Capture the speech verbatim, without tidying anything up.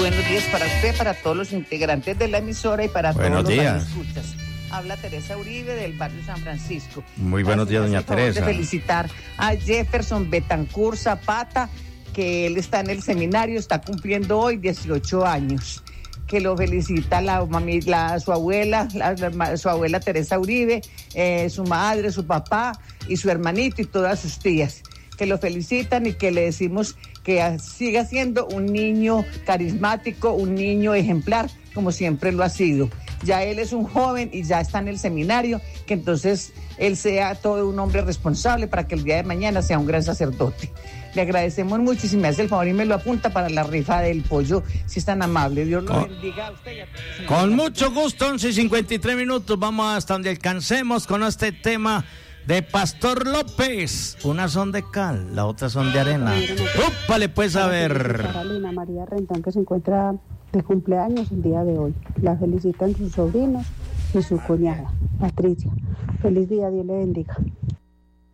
buenos días para usted, para todos los integrantes de la emisora y para buenos todos días. los radioescuchas. Habla Teresa Uribe del barrio San Francisco. Muy buenos días, doña Teresa. De felicitar a Jefferson Betancourt Zapata, que él está en el seminario, está cumpliendo hoy dieciocho años. Que lo felicita la mami, la, su abuela, la, la, su abuela Teresa Uribe, eh, su madre, su papá y su hermanito y todas sus tías. Que lo felicitan y que le decimos que siga siendo un niño carismático, un niño ejemplar, como siempre lo ha sido. Ya él es un joven y ya está en el seminario, que entonces él sea todo un hombre responsable para que el día de mañana sea un gran sacerdote. Le agradecemos mucho y si me hace el favor y me lo apunta para la rifa del pollo, si es tan amable. Dios lo con, bendiga a usted y a todos. Con mucho gusto, once y cincuenta y tres minutos, vamos hasta donde alcancemos con este tema de Pastor López. Unas son de cal, la otra son de arena. ¡Úpale pues a ver! Carolina María Rentón, que se encuentra de cumpleaños el día de hoy. La felicitan sus sobrinos y su cuñada, Patricia. Feliz día, Dios le bendiga.